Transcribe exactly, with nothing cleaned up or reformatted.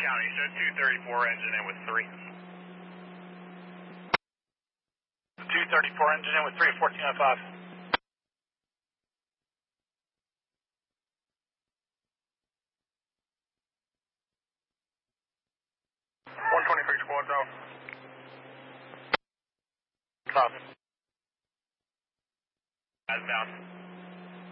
County, show two thirty-four engine in with three. two thirty-four engine in with three at fourteen oh five. one twenty-three squad's out. Copy. Guys down.